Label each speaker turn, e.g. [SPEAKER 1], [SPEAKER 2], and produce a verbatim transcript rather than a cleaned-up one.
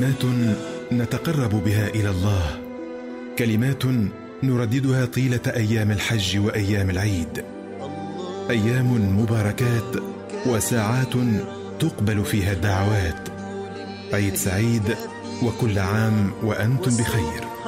[SPEAKER 1] كلمات نتقرب بها إلى الله، كلمات نرددها طيلة أيام الحج وأيام العيد، أيام مباركات وساعات تقبل فيها الدعوات. عيد سعيد، وكل عام وأنتم بخير.